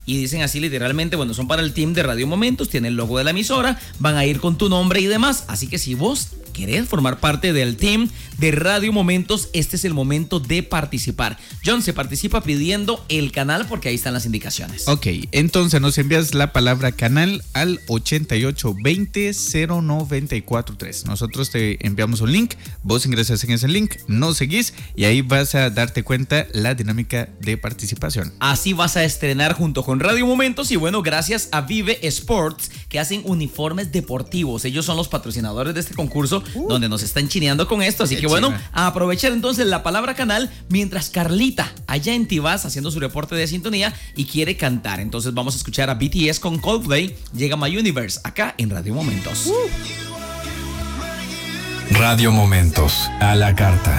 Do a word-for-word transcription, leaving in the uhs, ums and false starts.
Y dicen así literalmente, bueno, son para el team de Radio Momentos, tiene el logo de la emisora, van a ir con tu nombre y demás. Así que si vos querés formar parte del team de Radio Momentos, este es el momento de participar. John, se participa pidiendo el canal porque ahí están las indicaciones. Ok, entonces nos envías la palabra canal al ochenta y ocho veinte cero noventa y cuatro tres. Nosotros te enviamos un link, vos ingresas en ese link, nos seguís y ahí vas a darte cuenta la dinámica de participación. Así vas a estrenar junto con Radio Momentos y bueno, gracias a Vive Sports que hacen uniformes deportivos. Ellos son los patrocinadores de este concurso uh, donde nos están chineando con esto. Así que bueno, china. a aprovechar entonces la palabra canal mientras Carlita allá en Tibás haciendo su reporte de sintonía y quiere cantar. Entonces vamos a escuchar a B T S con Coldplay. Llega My Universe acá en Radio Momentos. Uh. Radio Momentos a la carta.